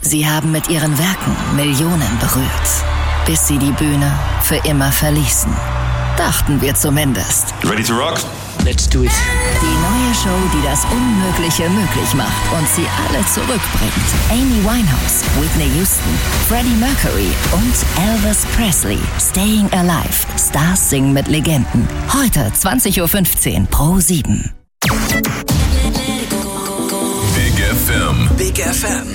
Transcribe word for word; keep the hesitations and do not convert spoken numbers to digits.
Sie haben mit ihren Werken Millionen berührt, bis sie die Bühne für immer verließen. Dachten wir zumindest. Ready to rock? Let's do it. Die neue Show, die das Unmögliche möglich macht und sie alle zurückbringt. Amy Winehouse, Whitney Houston, Freddie Mercury und Elvis Presley. Staying Alive. Stars singen mit Legenden. Heute zwanzig Uhr fünfzehn Pro sieben. Big F M. Big F M.